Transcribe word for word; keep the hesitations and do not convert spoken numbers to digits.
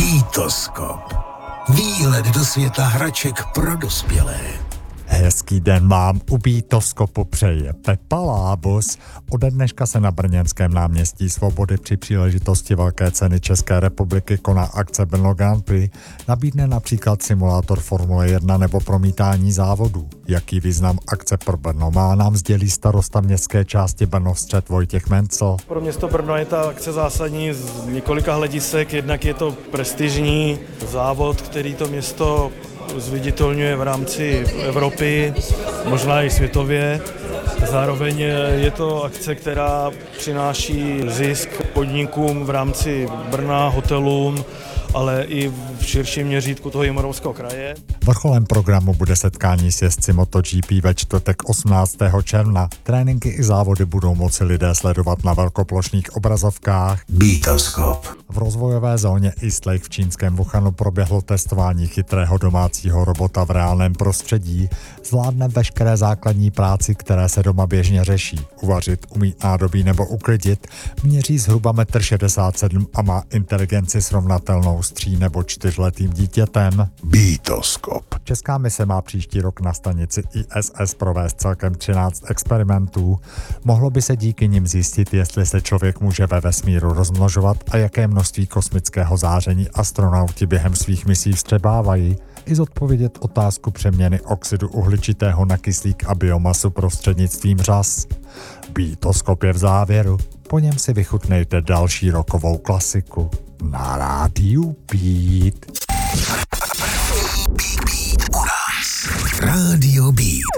Bítoskop. Výlet do světa hraček pro dospělé. Hezký den vám u Bítoskopu přeje Pepa Lábus. Ode dneška se na brněnském náměstí Svobody při příležitosti Velké ceny České republiky koná akce Brno Grand Prix. Nabídne například simulátor Formule jedna nebo promítání závodů. Jaký význam akce pro Brno má, nám sdělí starosta městské části Brnovstřed Vojtěch Mencl. Pro město Brno je ta akce zásadní z několika hledisek. Jednak je to prestižní závod, který to město zviditelňuje v rámci Evropy, možná i světově. Zároveň je to akce, která přináší zisk podnikům v rámci Brna, hotelům, ale i v širším měřítku toho Jihomoravského kraje. Vrcholem programu bude setkání s jezdci MotoGP ve čtvrtek osmnáctého června. Tréninky i závody budou moci lidé sledovat na velkoplošných obrazovkách. Bítoskop. V rozvojové zóně East Lake v čínském Wuhanu proběhlo testování chytrého domácího robota v reálném prostředí. Zvládne veškeré základní práci, které se doma běžně řeší. Uvařit, umít nádobí nebo uklidit. Měří zhruba metr šedesát sedm a má inteligenci srovnatelnou s tří nebo čtyřletým dítětem. Bítoskop. Česká mise má příští rok na stanici I S S provést celkem třináct experimentů. Mohlo by se díky nim zjistit, jestli se člověk může ve vesmíru rozmnožovat a jaké množství kosmického záření astronauti během svých misí vstřebávají, i zodpovědět otázku přeměny oxidu uhličitého na kyslík a biomasu prostřednictvím řas. Bítoskop je v závěru, po něm si vychutnejte další rokovou klasiku. Na rádiu Beat. Beat u nás. Rádio Beat.